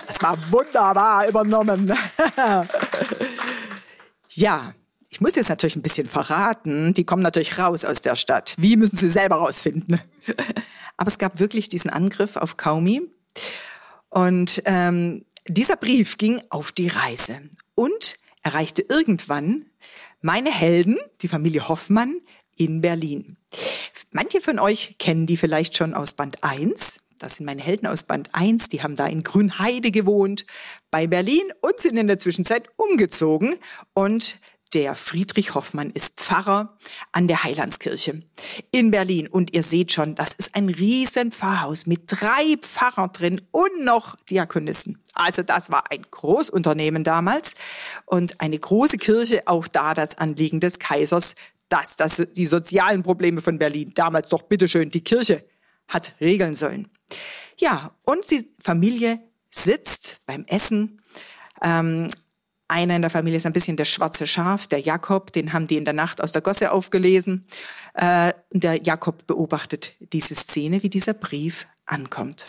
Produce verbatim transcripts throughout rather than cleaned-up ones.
Das war wunderbar übernommen. Ja, ich muss jetzt natürlich ein bisschen verraten. Die kommen natürlich raus aus der Stadt. Wie, müssen sie selber rausfinden. Aber es gab wirklich diesen Angriff auf Qaumi. Und ähm, dieser Brief ging auf die Reise und erreichte irgendwann meine Helden, die Familie Hoffmann, in Berlin. Manche von euch kennen die vielleicht schon aus Band eins. Das sind meine Helden aus Band eins. Die haben da in Grünheide gewohnt bei Berlin und sind in der Zwischenzeit umgezogen. Und der Friedrich Hoffmann ist Pfarrer an der Heilandskirche in Berlin. Und ihr seht schon, das ist ein riesen Pfarrhaus mit drei Pfarrern drin und noch Diakonissen. Also das war ein Großunternehmen damals und eine große Kirche, auch da das Anliegen des Kaisers, dass das die sozialen Probleme von Berlin damals doch bitteschön die Kirche hat regeln sollen. Ja, und die Familie sitzt beim Essen. Ähm, einer in der Familie ist ein bisschen der schwarze Schaf, der Jakob, den haben die in der Nacht aus der Gosse aufgelesen. Äh, der Jakob beobachtet diese Szene, wie dieser Brief ankommt.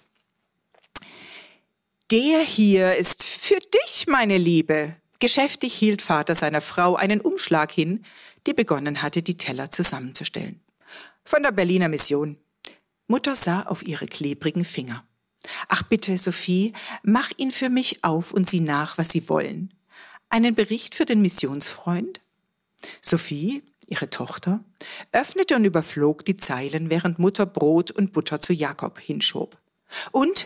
Der hier ist für dich, meine Liebe. Geschäftig hielt Vater seiner Frau einen Umschlag hin, die begonnen hatte, die Teller zusammenzustellen. Von der Berliner Mission. Mutter sah auf ihre klebrigen Finger. Ach bitte, Sophie, mach ihn für mich auf und sieh nach, was sie wollen. Einen Bericht für den Missionsfreund? Sophie, ihre Tochter, öffnete und überflog die Zeilen, während Mutter Brot und Butter zu Jakob hinschob. Und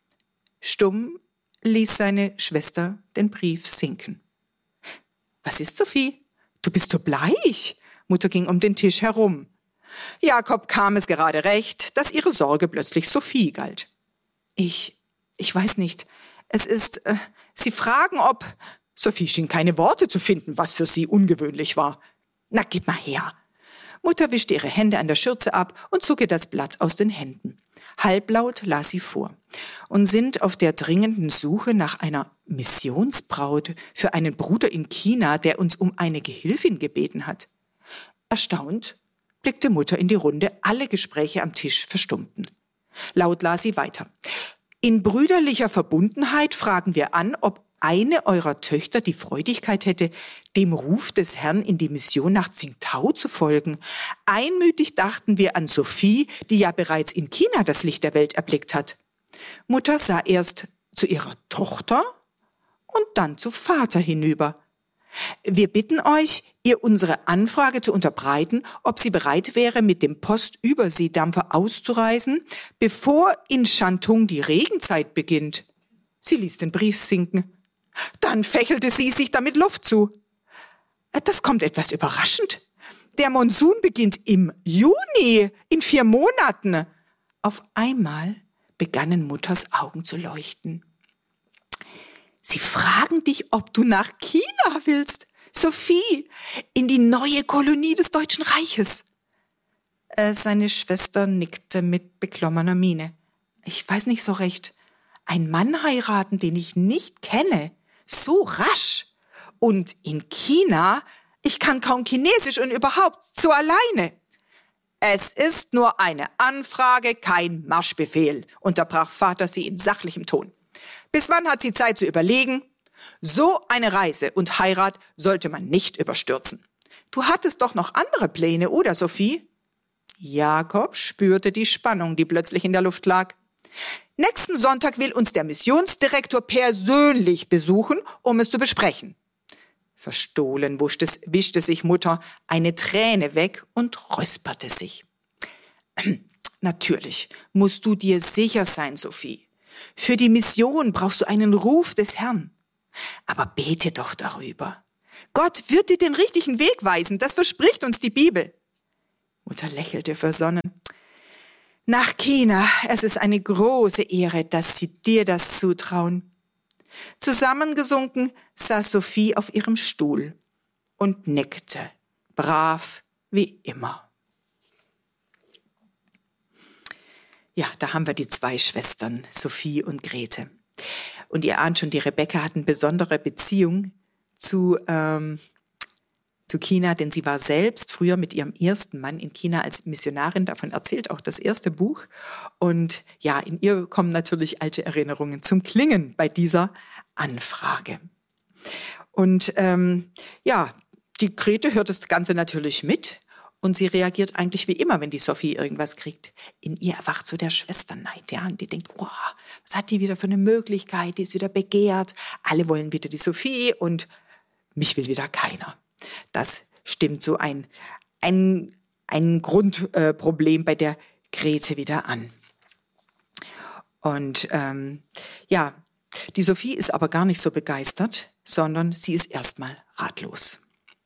stumm ließ seine Schwester den Brief sinken. Was ist, Sophie? Du bist so bleich. Mutter ging um den Tisch herum. Jakob kam es gerade recht, dass ihre Sorge plötzlich Sophie galt. Ich, ich weiß nicht. Es ist, äh, Sie fragen, ob... Sophie schien keine Worte zu finden, was für sie ungewöhnlich war. Na, gib mal her. Mutter wischte ihre Hände an der Schürze ab und zog ihr das Blatt aus den Händen. Halblaut las sie vor. Und sind auf der dringenden Suche nach einer Missionsbraut für einen Bruder in China, der uns um eine Gehilfin gebeten hat. Erstaunt blickte Mutter in die Runde, alle Gespräche am Tisch verstummten. Laut las sie weiter. In brüderlicher Verbundenheit fragen wir an, ob eine eurer Töchter die Freudigkeit hätte, dem Ruf des Herrn in die Mission nach Tsingtao zu folgen. Einmütig dachten wir an Sophie, die ja bereits in China das Licht der Welt erblickt hat. Mutter sah erst zu ihrer Tochter und dann zu Vater hinüber. Wir bitten euch, ihr unsere Anfrage zu unterbreiten, ob sie bereit wäre, mit dem Postüberseedampfer auszureisen, bevor in Shantung die Regenzeit beginnt. Sie ließ den Brief sinken. Dann fächelte sie sich damit Luft zu. Das kommt etwas überraschend. Der Monsun beginnt im Juni, in vier Monaten. Auf einmal begannen Mutters Augen zu leuchten. Sie fragen dich, ob du nach China willst. Sophie, in die neue Kolonie des Deutschen Reiches. Äh, seine Schwester nickte mit beklommener Miene. Ich weiß nicht so recht. Ein Mann heiraten, den ich nicht kenne. So rasch. Und in China, ich kann kaum Chinesisch und überhaupt so alleine. Es ist nur eine Anfrage, kein Marschbefehl, unterbrach Vater sie in sachlichem Ton. Bis wann hat sie Zeit zu überlegen? So eine Reise und Heirat sollte man nicht überstürzen. Du hattest doch noch andere Pläne, oder Sophie? Jakob spürte die Spannung, die plötzlich in der Luft lag. Nächsten Sonntag will uns der Missionsdirektor persönlich besuchen, um es zu besprechen. Verstohlen wischte, wischte sich Mutter eine Träne weg und räusperte sich. Natürlich musst du dir sicher sein, Sophie. Für die Mission brauchst du einen Ruf des Herrn. Aber bete doch darüber. Gott wird dir den richtigen Weg weisen, das verspricht uns die Bibel. Mutter lächelte versonnen. Nach China, es ist eine große Ehre, dass sie dir das zutrauen. Zusammengesunken saß Sophie auf ihrem Stuhl und nickte, brav wie immer. Ja, da haben wir die zwei Schwestern, Sophie und Grete. Und ihr ahnt schon, die Rebekka hat eine besondere Beziehung zu, ähm, zu China, denn sie war selbst früher mit ihrem ersten Mann in China als Missionarin, davon erzählt auch das erste Buch. Und ja, in ihr kommen natürlich alte Erinnerungen zum Klingen bei dieser Anfrage. Und ähm, ja, die Grete hört das Ganze natürlich mit und sie reagiert eigentlich wie immer, wenn die Sophie irgendwas kriegt. In ihr erwacht so der Schwesterneid, ja, und die denkt, oh, was hat die wieder für eine Möglichkeit, die ist wieder begehrt, alle wollen wieder die Sophie und mich will wieder keiner. Das stimmt so ein, ein, ein Grundproblem äh, bei der Grete wieder an. Und ähm, ja, die Sophie ist aber gar nicht so begeistert, sondern sie ist erstmal ratlos.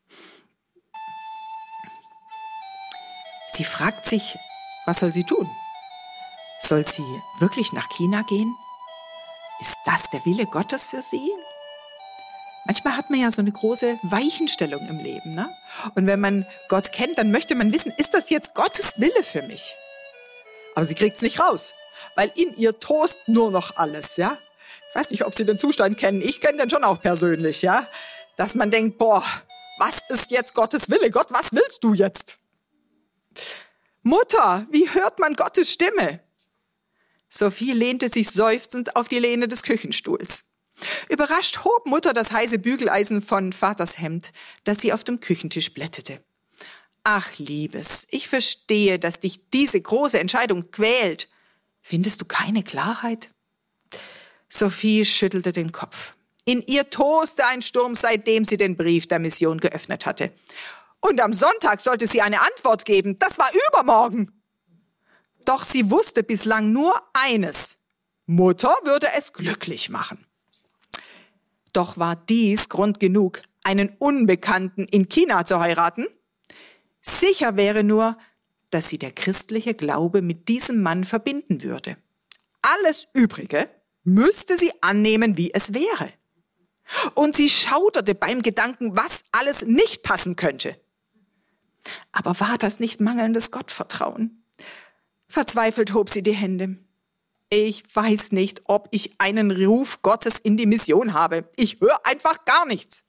Sie fragt sich, was soll sie tun? Soll sie wirklich nach China gehen? Ist das der Wille Gottes für sie? Manchmal hat man ja so eine große Weichenstellung im Leben, ne? Und wenn man Gott kennt, dann möchte man wissen, ist das jetzt Gottes Wille für mich? Aber sie kriegt's nicht raus, weil in ihr tost nur noch alles, ja? Ich weiß nicht, ob Sie den Zustand kennen. Ich kenne den schon auch persönlich, ja? Dass man denkt, boah, was ist jetzt Gottes Wille? Gott, was willst du jetzt? Mutter, wie hört man Gottes Stimme? Sophie lehnte sich seufzend auf die Lehne des Küchenstuhls. Überrascht hob Mutter das heiße Bügeleisen von Vaters Hemd, das sie auf dem Küchentisch blätterte. Ach, Liebes, ich verstehe, dass dich diese große Entscheidung quält. Findest du keine Klarheit? Sophie schüttelte den Kopf. In ihr toste ein Sturm, seitdem sie den Brief der Mission geöffnet hatte. Und am Sonntag sollte sie eine Antwort geben. Das war übermorgen. Doch sie wusste bislang nur eines. Mutter würde es glücklich machen. Doch war dies Grund genug, einen Unbekannten in China zu heiraten? Sicher wäre nur, dass sie der christliche Glaube mit diesem Mann verbinden würde. Alles Übrige müsste sie annehmen, wie es wäre. Und sie schauderte beim Gedanken, was alles nicht passen könnte. Aber war das nicht mangelndes Gottvertrauen? Verzweifelt hob sie die Hände. Ich weiß nicht, ob ich einen Ruf Gottes in die Mission habe. Ich höre einfach gar nichts.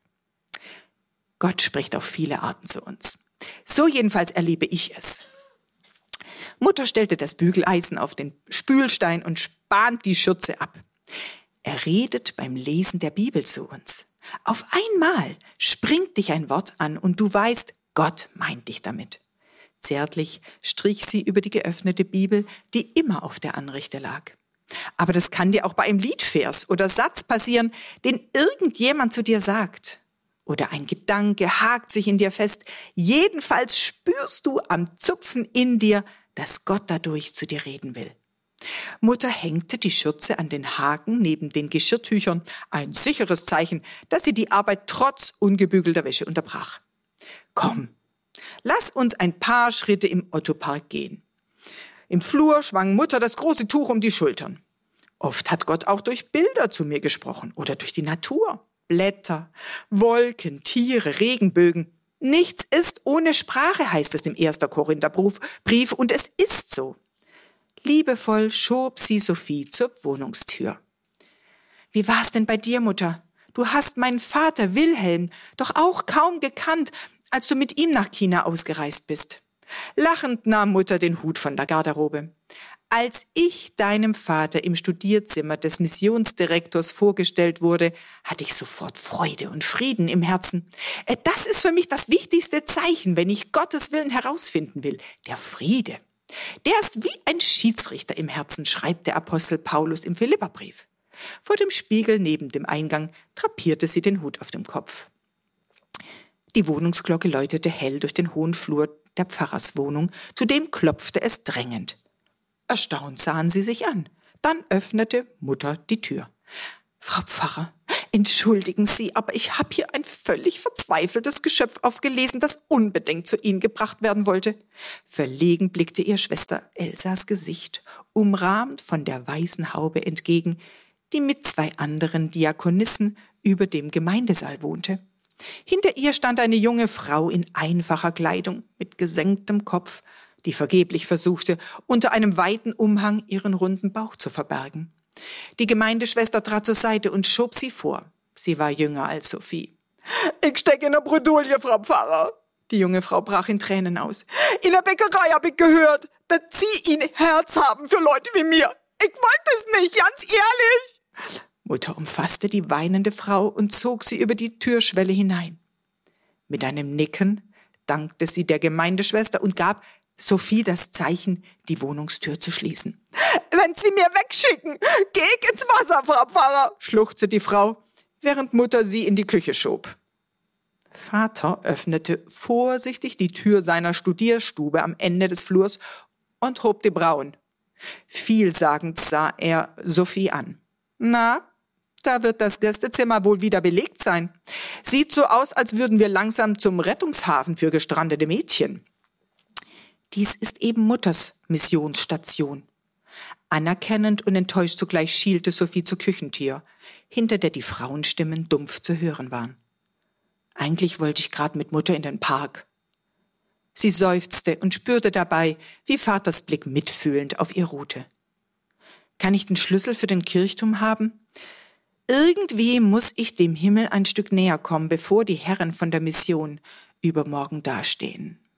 Gott spricht auf viele Arten zu uns. So jedenfalls erlebe ich es. Mutter stellte das Bügeleisen auf den Spülstein und spannt die Schürze ab. Er redet beim Lesen der Bibel zu uns. Auf einmal springt dich ein Wort an und du weißt, Gott meint dich damit. Zärtlich strich sie über die geöffnete Bibel, die immer auf der Anrichte lag. Aber das kann dir auch bei einem Liedvers oder Satz passieren, den irgendjemand zu dir sagt. Oder ein Gedanke hakt sich in dir fest. Jedenfalls spürst du am Zupfen in dir, dass Gott dadurch zu dir reden will. Mutter hängte die Schürze an den Haken neben den Geschirrtüchern, ein sicheres Zeichen, dass sie die Arbeit trotz ungebügelter Wäsche unterbrach. Komm, lass uns ein paar Schritte im Ottopark gehen. Im Flur schwang Mutter das große Tuch um die Schultern. Oft hat Gott auch durch Bilder zu mir gesprochen oder durch die Natur. Blätter, Wolken, Tiere, Regenbögen. Nichts ist ohne Sprache, heißt es im ersten Korintherbrief, und es ist so. Liebevoll schob sie Sophie zur Wohnungstür. Wie war's denn bei dir, Mutter? Du hast meinen Vater Wilhelm doch auch kaum gekannt, als du mit ihm nach China ausgereist bist. Lachend nahm Mutter den Hut von der Garderobe. Als ich deinem Vater im Studierzimmer des Missionsdirektors vorgestellt wurde, hatte ich sofort Freude und Frieden im Herzen. Das ist für mich das wichtigste Zeichen, wenn ich Gottes Willen herausfinden will, der Friede. Der ist wie ein Schiedsrichter im Herzen, schreibt der Apostel Paulus im Philipperbrief. Vor dem Spiegel neben dem Eingang drapierte sie den Hut auf dem Kopf. Die Wohnungsglocke läutete hell durch den hohen Flur der Pfarrerswohnung, zudem klopfte es drängend. Erstaunt sahen sie sich an. Dann öffnete Mutter die Tür. Frau Pfarrer, entschuldigen Sie, aber ich habe hier ein völlig verzweifeltes Geschöpf aufgelesen, das unbedingt zu Ihnen gebracht werden wollte. Verlegen blickte ihr Schwester Elsas Gesicht, umrahmt von der weißen Haube entgegen, die mit zwei anderen Diakonissen über dem Gemeindesaal wohnte. Hinter ihr stand eine junge Frau in einfacher Kleidung mit gesenktem Kopf, die vergeblich versuchte, unter einem weiten Umhang ihren runden Bauch zu verbergen. Die Gemeindeschwester trat zur Seite und schob sie vor. Sie war jünger als Sophie. Ich stecke in der Bredouille, Frau Pfarrer. Die junge Frau brach in Tränen aus. In der Bäckerei habe ich gehört, dass Sie ein Herz haben für Leute wie mir. Ich wollte es nicht, ganz ehrlich. Mutter umfasste die weinende Frau und zog sie über die Türschwelle hinein. Mit einem Nicken dankte sie der Gemeindeschwester und gab Sophie das Zeichen, die Wohnungstür zu schließen. »Wenn Sie mir wegschicken, geh ich ins Wasser, Frau Pfarrer«, schluchzte die Frau, während Mutter sie in die Küche schob. Vater öffnete vorsichtig die Tür seiner Studierstube am Ende des Flurs und hob die Brauen. Vielsagend sah er Sophie an. »Na, da wird das Gästezimmer wohl wieder belegt sein. Sieht so aus, als würden wir langsam zum Rettungshafen für gestrandete Mädchen.« Dies ist eben Mutters Missionsstation. Anerkennend und enttäuscht zugleich schielte Sophie zur Küchentür, hinter der die Frauenstimmen dumpf zu hören waren. Eigentlich wollte ich gerade mit Mutter in den Park. Sie seufzte und spürte dabei, wie Vaters Blick mitfühlend auf ihr ruhte. Kann ich den Schlüssel für den Kirchturm haben? Irgendwie muss ich dem Himmel ein Stück näher kommen, bevor die Herren von der Mission übermorgen dastehen.